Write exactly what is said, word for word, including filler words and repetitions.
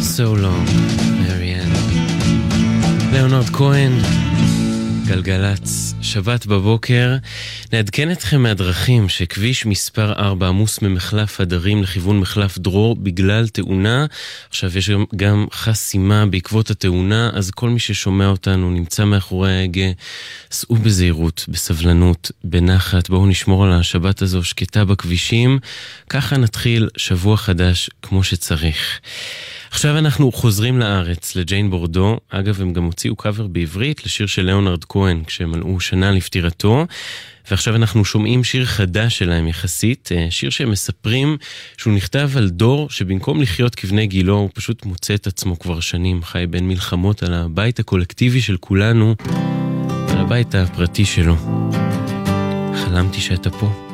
so long, מריאן. ליאונרד כהן, גלגלץ, שבת בבוקר. נעדכן אתכם מהדרכים שכביש מספר ארבע עמוס ממחלף הדרים לכיוון מחלף דרור בגלל תאונה. עכשיו יש גם, גם חסימה בעקבות התאונה, אז כל מי ששומע אותנו נמצא מאחורי ההגה, סעו בזהירות, בסבלנות, בנחת. בואו נשמור על השבת הזו שקטה בכבישים. ככה נתחיל שבוע חדש כמו שצריך. עכשיו אנחנו חוזרים לארץ, לג'יין בורדו. אגב, הם גם הוציאו קאבר בעברית לשיר של ליאונרד כהן כשמלאו שנה לפטירתו. ועכשיו אנחנו שומעים שיר חדש שלהם יחסית, שיר שהם מספרים שהוא נכתב על דור שבמקום לחיות כבני גילו הוא פשוט מוצא את עצמו כבר שנים, חי בין מלחמות על הבית הקולקטיבי של כולנו, על הבית הפרטי שלו. חלמתי שאתה פה.